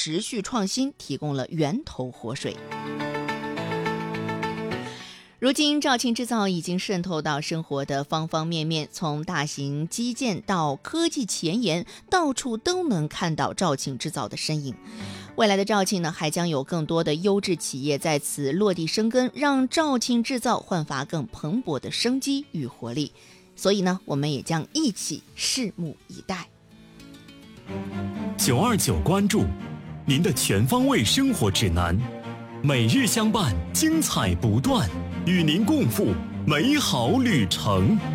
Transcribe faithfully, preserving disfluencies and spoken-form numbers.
持续创新提供了源头活水。如今肇庆制造已经渗透到生活的方方面面，从大型基建到科技前沿，到处都能看到肇庆制造的身影。未来的肇庆呢，还将有更多的优质企业在此落地生根，让肇庆制造焕发更蓬勃的生机与活力。所以呢，我们也将一起拭目以待。 九二九关注您的全方位生活指南，每日相伴，精彩不断，与您共赴美好旅程。